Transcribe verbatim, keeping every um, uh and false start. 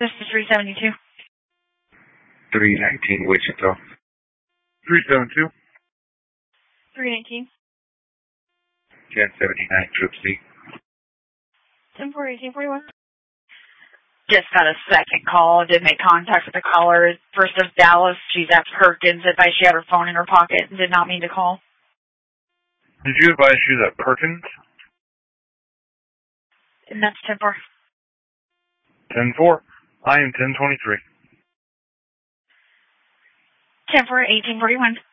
This is three seventy-two. three nineteen Wichita. three seventy-two. three eighteen. ten seventy-nine Troop C. ten four eighteen forty-one. Just got a second call. Did make contact with the caller. First of Dallas. She's at Perkins. Advised she had her phone in her pocket and did not mean to call. Did you advise she was at Perkins? And that's ten four. ten four. I am ten twenty-three. ten four eighteen forty-one.